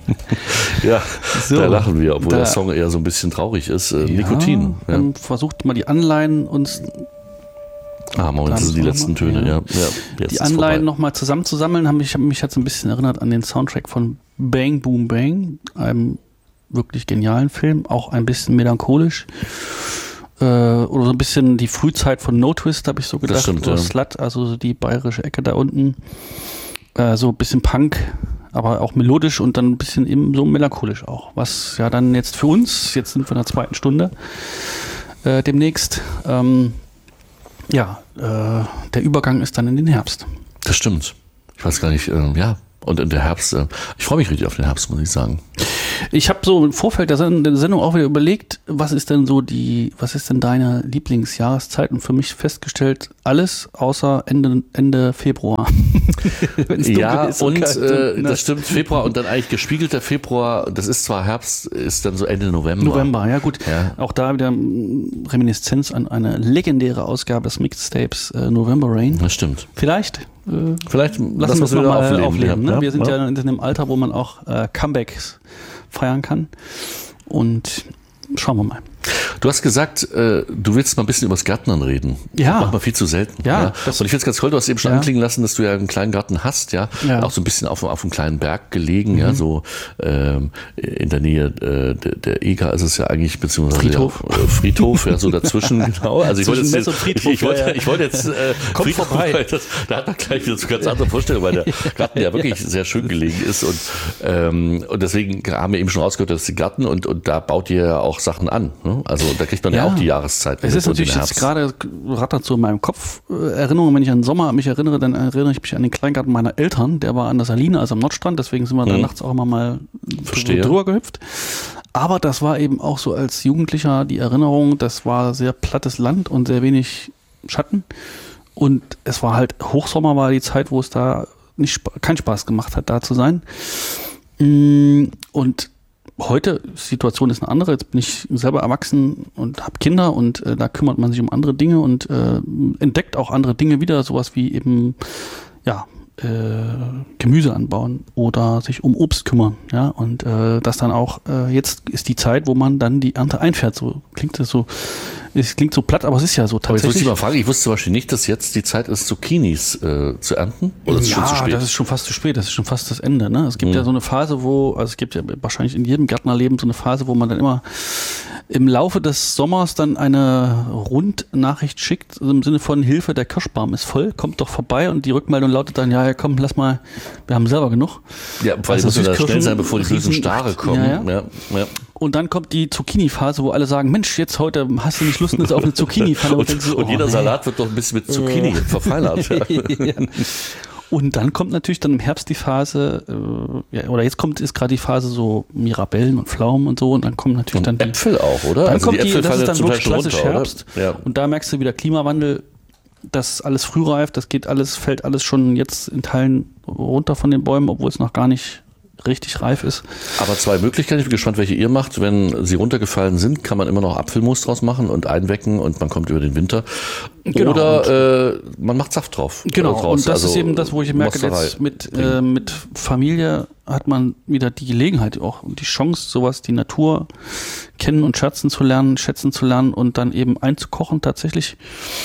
Ja, So, da lachen wir, obwohl da- der Song eher so ein bisschen traurig ist. Nikotin. Ja. Und versucht mal die Anleihen uns Moment, das sind die noch letzten mal, Töne. ja. Ja. Jetzt die ist Anleihen vorbei. nochmal zusammenzusammeln. Mich hat so ein bisschen erinnert an den Soundtrack von Bang Boom Bang, einem wirklich genialen Film, auch ein bisschen melancholisch. Oder so ein bisschen die Frühzeit von No Twist, habe ich so gedacht. Das stimmt, oder ja. Slut, also so die bayerische Ecke da unten. So ein bisschen Punk, aber auch melodisch und dann ein bisschen eben so melancholisch auch. Was ja dann jetzt für uns, jetzt sind wir in der 2. Stunde demnächst, der Übergang ist dann in den Herbst. Das stimmt. Ich weiß gar nicht, und in der Herbst, ich freue mich richtig auf den Herbst, muss ich sagen. Ich habe so im Vorfeld der Sendung auch wieder überlegt, was ist denn deine Lieblingsjahreszeit? Und für mich festgestellt, alles außer Ende Februar. Wenn's dunkel Ja, ist und kalt das stimmt, Februar und dann eigentlich gespiegelter Februar, das ist zwar Herbst, ist dann so Ende November. November, ja gut. Ja. Auch da wieder Reminiszenz an eine legendäre Ausgabe des Mixtapes November Rain. Das stimmt. Vielleicht Vielleicht lassen wir wir es nochmal aufleben. Ne? Ja, Wir sind ja in dem Alter, wo man auch Comebacks feiern kann. Und schauen wir mal. Du hast gesagt, du willst mal ein bisschen über das Gärtnern reden. Ja. Das macht man viel zu selten. Ja, Und ich finde es ganz toll, du hast eben schon Ja. anklingen lassen, dass du ja einen kleinen Garten hast, ja. Ja. Auch so ein bisschen auf einem kleinen Berg gelegen, ja, so in der Nähe der Eger ist es ja eigentlich, beziehungsweise Friedhof. Ja, Friedhof, ja, so dazwischen, genau. Also ich wollte Zwischen jetzt, Mess und Friedhof, ich wollte jetzt Kommt Friedhof, vorbei. weil da hat man gleich wieder so ganz andere Vorstellungen, weil der Garten ja wirklich sehr schön gelegen ist und deswegen haben wir eben schon rausgehört, dass die Garten und da baut ihr ja auch Sachen an, ne? Also da kriegt man ja auch die Jahreszeit. Es ist natürlich jetzt gerade, rattert so in meinem Kopf Erinnerungen, wenn ich an den Sommer mich erinnere, dann erinnere ich mich an den Kleingarten meiner Eltern, der war an der Saline, also am Nordstrand, deswegen sind wir da nachts auch immer mal drüber gehüpft. Aber das war eben auch so als Jugendlicher die Erinnerung, das war sehr plattes Land und sehr wenig Schatten und es war halt, Hochsommer war die Zeit, wo es da keinen Spaß gemacht hat, da zu sein. Und heute, die Situation ist eine andere, jetzt bin ich selber erwachsen und habe Kinder und da kümmert man sich um andere Dinge und entdeckt auch andere Dinge wieder, sowas wie eben, Gemüse anbauen oder sich um Obst kümmern, ja, und das dann auch, jetzt ist die Zeit, wo man dann die Ernte einfährt, so klingt das so, es klingt so platt, aber es ist ja so Aber jetzt muss tatsächlich. ich mal fragen, ich wusste zum Beispiel nicht, dass jetzt die Zeit ist, Zucchinis zu ernten, oder ist es schon zu spät? Das ist schon fast zu spät, das ist schon fast das Ende, ne? Es gibt ja so eine Phase, es gibt ja wahrscheinlich in jedem Gärtnerleben so eine Phase, wo man dann immer im Laufe des Sommers dann eine Rundnachricht schickt, also im Sinne von Hilfe, der Kirschbaum ist voll, kommt doch vorbei und die Rückmeldung lautet dann, ja komm, lass mal, wir haben selber genug. Ja, weil Also also muss ja Süßkirschen, schnell sein, bevor die bösen Riesen- Stare kommen. Ja. Ja. Und dann kommt die Zucchini-Phase, wo alle sagen, Mensch, jetzt heute hast du nicht Lust jetzt auf eine Zucchini-Pfanne. Und jeder Salat wird doch ein bisschen mit Zucchini verfeinert. Ja. Und dann kommt natürlich dann im Herbst die Phase, ist gerade die Phase so Mirabellen und Pflaumen und so und dann kommen natürlich dann Äpfel auch, oder? Dann Also kommt die Äpfel das fallen ist ja dann zum Teil wirklich schon klassisch runter, Herbst. oder? Ja. Und da merkst du wieder Klimawandel, das alles frühreif, fällt alles schon jetzt in Teilen runter von den Bäumen, obwohl es noch gar nicht richtig reif ist. Aber zwei Möglichkeiten, ich bin gespannt, welche ihr macht. Wenn sie runtergefallen sind, kann man immer noch Apfelmus draus machen und einwecken und man kommt über den Winter. Genau. Oder man macht Saft drauf. Genau, draus. und das Also ist eben das, wo ich merke, Mosterei. jetzt mit Familie hat man wieder die Gelegenheit auch und die Chance, sowas, die Natur kennen und schätzen zu lernen und dann eben einzukochen tatsächlich.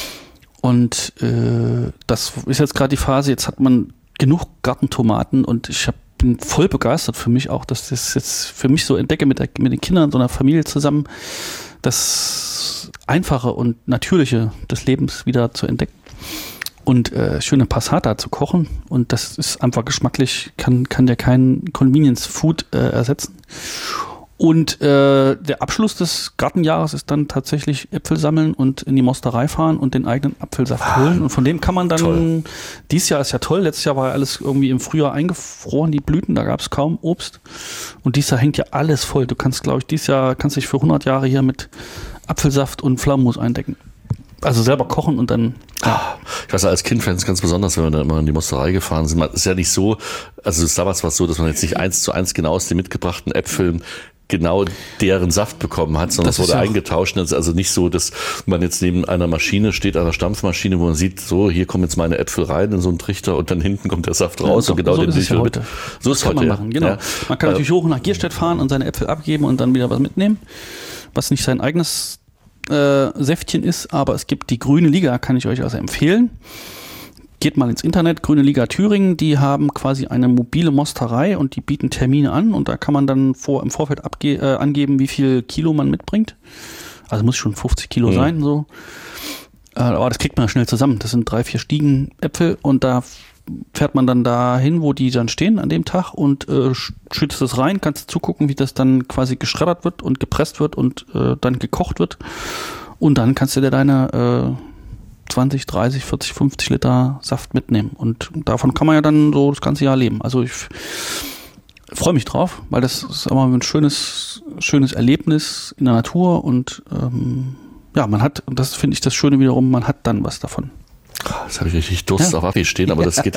Und das ist jetzt gerade die Phase, jetzt hat man genug Gartentomaten und bin voll begeistert für mich auch, dass das jetzt für mich so entdecke mit den Kindern, so einer Familie zusammen, das Einfache und Natürliche des Lebens wieder zu entdecken und schöne Passata zu kochen und das ist einfach geschmacklich, kann der kein Convenience Food ersetzen. Und der Abschluss des Gartenjahres ist dann tatsächlich Äpfel sammeln und in die Mosterei fahren und den eigenen Apfelsaft holen. Und von dem kann man dann, dieses Jahr ist ja toll, letztes Jahr war ja alles irgendwie im Frühjahr eingefroren, die Blüten, da gab es kaum Obst. Und dieses Jahr hängt ja alles voll. Du kannst, glaube ich, dieses Jahr kannst dich für 100 Jahre hier mit Apfelsaft und Pflaumenmus eindecken. Also selber kochen und dann. Ja. Ich weiß, als Kind fand ich es ganz besonders, wenn wir dann immer in die Mosterei gefahren sind. Es ist ja nicht so, also damals war es so, dass man jetzt nicht 1:1 genau aus den mitgebrachten Äpfeln genau deren Saft bekommen hat, sondern es wurde eingetauscht. Das ist also nicht so, dass man jetzt neben einer Maschine steht, einer Stampfmaschine, wo man sieht, so, hier kommen jetzt meine Äpfel rein in so einen Trichter und dann hinten kommt der Saft raus. Ja, und genau so den ist es ja heute. So ist das kann heute. Man machen, genau. Ja. Man kann natürlich hoch nach Gierstedt fahren und seine Äpfel abgeben und dann wieder was mitnehmen, was nicht sein eigenes Säftchen ist, aber es gibt die Grüne Liga, kann ich euch also empfehlen. Geht mal ins Internet, Grüne Liga Thüringen, die haben quasi eine mobile Mosterei und die bieten Termine an und da kann man dann im Vorfeld angeben, wie viel Kilo man mitbringt. Also muss schon 50 Kilo sein, so. Aber das kriegt man schnell zusammen. Das sind 3-4 Stiegen Äpfel und da fährt man dann dahin, wo die dann stehen an dem Tag und schützt es rein, kannst zugucken, wie das dann quasi geschreddert wird und gepresst wird und dann gekocht wird. Und dann kannst du dir deine 20, 30, 40, 50 Liter Saft mitnehmen. Und davon kann man ja dann so das ganze Jahr leben. Also ich freue mich drauf, weil das ist immer ein schönes Erlebnis in der Natur und ja, man hat, und das finde ich das Schöne wiederum, man hat dann was davon. Jetzt habe ich richtig Durst auf Kaffee stehen, aber das geht